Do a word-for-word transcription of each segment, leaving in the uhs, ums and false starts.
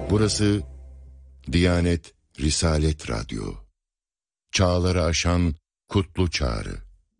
Burası Diyanet Risalet Radyo. Çağları aşan kutlu çağrı.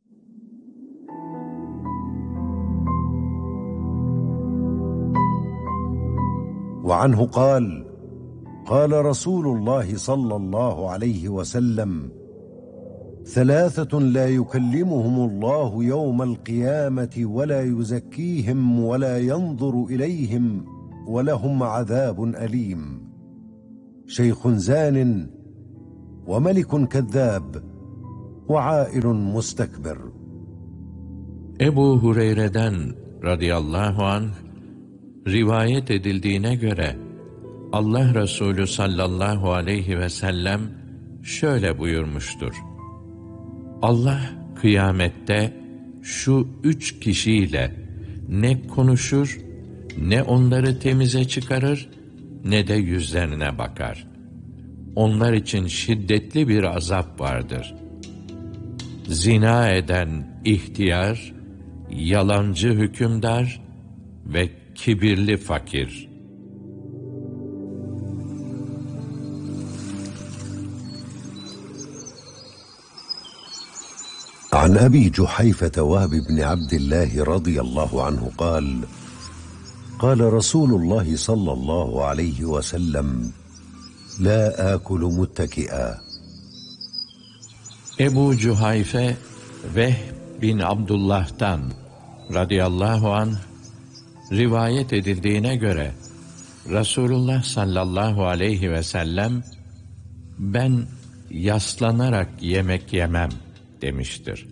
وعنه قال قال رسول الله صلى الله عليه وسلم ثلاثة لا يكلمهم الله يوم القيامة ولا يزكيهم ولا ينظر إليهم ولهم عذاب أليم شيخ زان وملك كذاب وعائل mustekbir. Ebu Hureyre'den radıyallahu anh rivayet edildiğine göre Allah Resulü sallallahu aleyhi ve sellem şöyle buyurmuştur: Allah kıyamette şu üç kişiyle ne konuşur, ne onları temize çıkarır, ne de yüzlerine bakar. Onlar için şiddetli bir azap vardır. Zina eden ihtiyar, yalancı hükümdar ve kibirli fakir. عن أبي جحيفة وهب بن عبد الله رضي الله عنه قال قال رسول الله صلى الله عليه وسلم لا آكل متكئا. Ebu Cuhayfe Vehb bin Abdullah'tan radıyallahu anh rivayet edildiğine göre Resulullah sallallahu aleyhi ve sellem ben yaslanarak yemek yemem demiştir.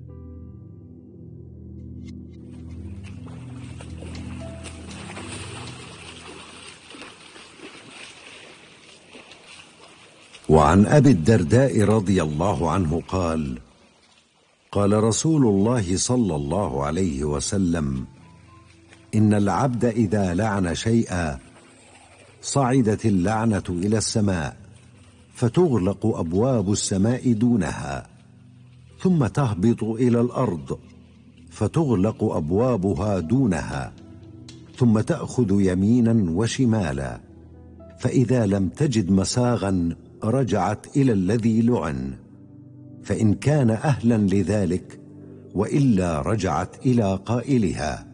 وعن أبي الدرداء رضي الله عنه قال قال رسول الله صلى الله عليه وسلم إن العبد إذا لعن شيئا صعدت اللعنة إلى السماء فتغلق أبواب السماء دونها ثم تهبط إلى الأرض فتغلق أبوابها دونها ثم تأخذ يمينا وشمالا فإذا لم تجد مساغا رجعت إلى الذي لعن فإن كان أهلا لذلك وإلا رجعت إلى قائلها.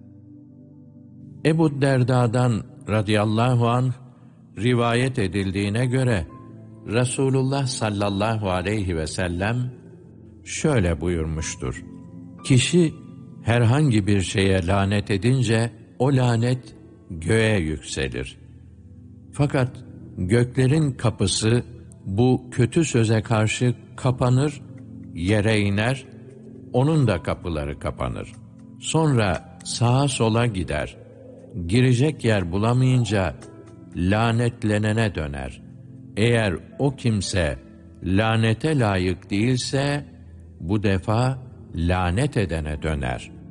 Ebu Derda'dan radıyallahu anh rivayet edildiğine göre Resulullah sallallahu aleyhi ve sellem şöyle buyurmuştur: Kişi herhangi bir şeye lanet edince o lanet göğe yükselir. Fakat göklerin kapısı bu kötü söze karşı kapanır, yere iner, onun da kapıları kapanır. Sonra sağa sola gider. Girecek yer bulamayınca lanetlenene döner. Eğer o kimse lanete layık değilse bu defa lanet edene döner.